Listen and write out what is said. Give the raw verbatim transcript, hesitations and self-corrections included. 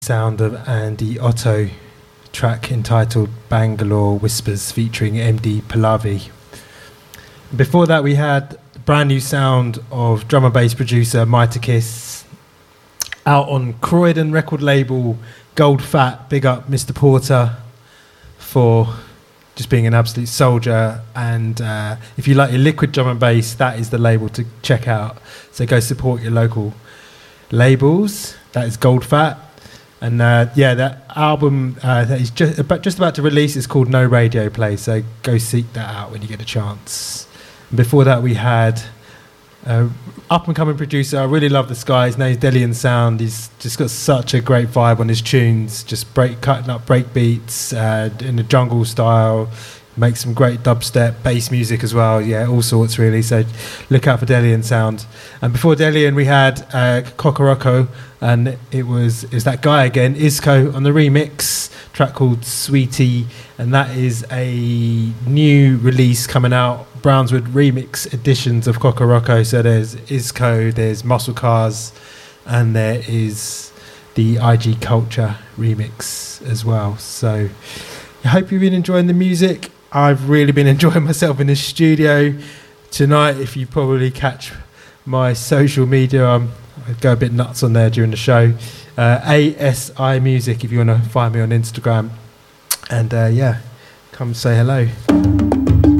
Sound of Andy Otto, track entitled Bangalore Whispers featuring M D Pallavi. Before that we had the brand new sound of drum and bass producer Mightakis out on Croydon record label Gold Fat. Big up Mister Porter for just being an absolute soldier, and uh, if you like your liquid drum and bass, that is the label to check out, so go support your local labels. That is Gold Fat. And uh, yeah, that album uh, that is just about, just about to release is called No Radio Play, so go seek that out when you get a chance. And before that we had uh, up and coming producer, I really love this guy, his name's Delian Sound. He's just got such a great vibe on his tunes, just break cutting up break beats uh, in the jungle style, makes some great dubstep, bass music as well, yeah, all sorts really, so look out for Delian Sound. And before Delian we had uh, Kokoroko, and it was is that guy again, Isco, on the remix, track called Sweetie, and that is a new release coming out, Brownswood remix editions of Kokoroko. So there's Isco, there's Muscle Cars, and there is the I G Culture remix as well. So I hope you've been enjoying the music. I've really been enjoying myself in the studio tonight. If you probably catch my social media, um, I go a bit nuts on there during the show. Uh, A S I Music if you want to find me on Instagram. And uh, yeah, come say hello.